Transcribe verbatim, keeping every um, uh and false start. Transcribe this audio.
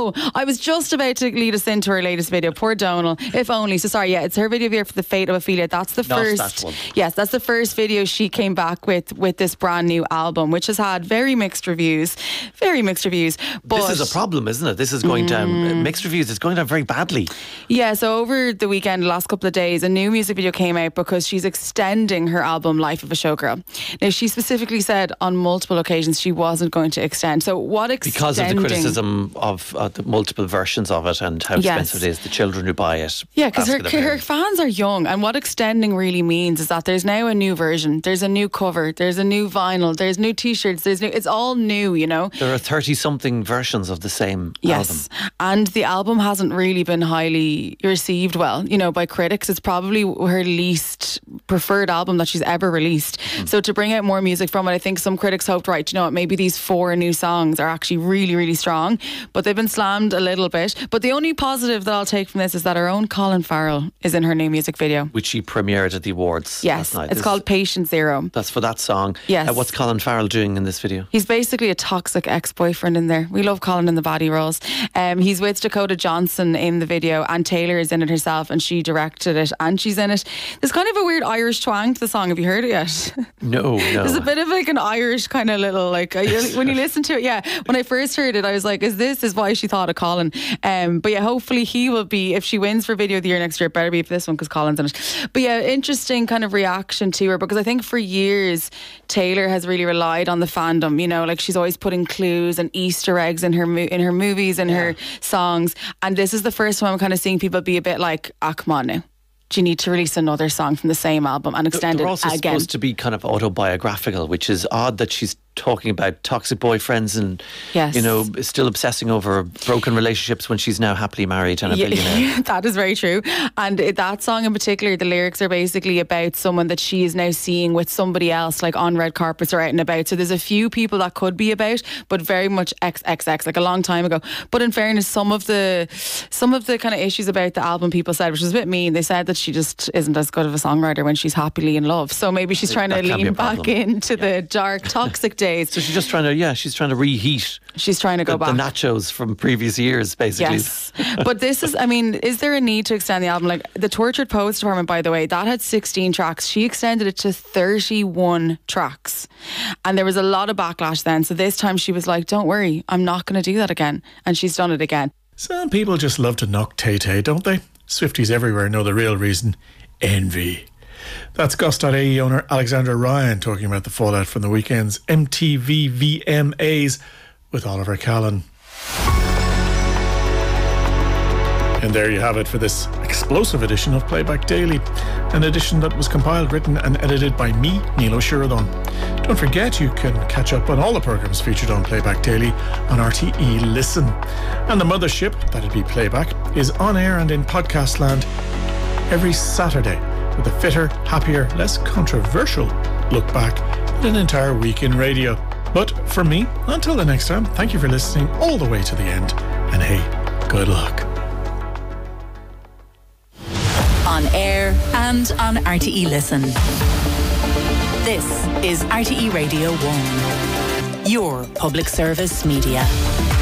Oh, I was just about to lead us into her latest video. Poor Donal. If only. So sorry, yeah, it's her video here for The Fate of Ophelia. That's the Not first. that one. Yes, that's the first video she came back with with this brand new album, which has had very mixed reviews. Very mixed reviews. But This is a problem, isn't it? This is going down, mixed reviews, it's going down very badly. yeah, so over the weekend, the last couple of days, a new music video came out because she's extending her album Life of a Showgirl. Now, she specifically said on multiple occasions she wasn't going to extend. So what extending? Because of the criticism of uh, the multiple versions of it and how expensive Yes. it is, the children who buy it. Yeah, because her, ask their her parents. fans are young, and what extending really means is that there's now a new version, there's a new cover, there's a new vinyl, there's new t-shirts, there's new, it's all new, you know. There are thirty something versions of the same Yes, album. and the album hasn't really been highly received well, you know, by critics. It's probably her least preferred album that she's ever released. Mm. So to bring out more music from it, I think some critics hoped, right, you know what, maybe these four new songs are actually really, really strong, but they've been slammed a little bit. But the only positive that I'll take from this is that our own Colin Farrell is in her new music video. Which she premiered at the awards Yes, last night. it's This- called Patient Zero. That's for that song. Yes. Uh, what's Colin Farrell doing in this video? He's basically a toxic ex-boyfriend in there. We love Colin in the body roles. Um, he's with Dakota Johnson in the video, and Taylor is in it herself, and she directed it, and she's in it. There's kind of a weird Irish twang to the song. Have you heard it yet? No, no. There's a bit of like an Irish kind of little like uh, you- when you listen to it. Yeah, when I first heard it, I was like, "Is this is why she thought of Colin?" Um, but yeah, hopefully he will be, if she wins for Video of the Year next year, it better be for this one because Colin's in it. But yeah, interesting kind of reaction to her, because I think for years Taylor has really relied on the fandom. You know, like she's always putting clues and Easter eggs in her mo- in her movies and her songs, and this is the first time I'm kind of seeing people be a bit like, "Ah, come on now. Do you need to release another song from the same album and extend They're it also again?" supposed to be kind of autobiographical, which is odd that she's talking about toxic boyfriends and, Yes. you know, still obsessing over broken relationships when she's now happily married and a billionaire. That is very true. And it- that song in particular, the lyrics are basically about someone that she is now seeing with somebody else, like on red carpets or out and about. So there's a few people that could be about, but very much X X X, like a long time ago. But in fairness, some of the some of the kind of issues about the album people said, which was a bit mean, they said that she just isn't as good of a songwriter when she's happily in love. So maybe she's trying That to can be lean a problem. back into the dark, toxic days. So she's just trying to, yeah, she's trying to reheat She's trying to go the, back. the nachos from previous years, basically. Yes. But this is, I mean, is there a need to extend the album? Like the Tortured Poets Department, by the way, that had sixteen tracks. She extended it to thirty-one tracks. And there was a lot of backlash then. So this time she was like, don't worry, I'm not going to do that again. And she's done it again. Some people just love to knock Tay-Tay, don't they? Swifties everywhere know the real reason. Envy. That's Gus dot A E owner Alexandra Ryan talking about the fallout from the weekend's M T V V M As with Oliver Callan. And there you have it for this explosive edition of Playback Daily, an edition that was compiled, written and edited by me, Neil O'Sheridan. Don't forget you can catch up on all the programmes featured on Playback Daily on R T E Listen. And the mothership, that'd be Playback, is on air and in podcast land every Saturday with a fitter, happier, less controversial look back at an entire week in radio. But from me, until the next time, thank you for listening all the way to the end, and hey, good luck. On air and on R T E Listen. This is R T E Radio one, your public service media.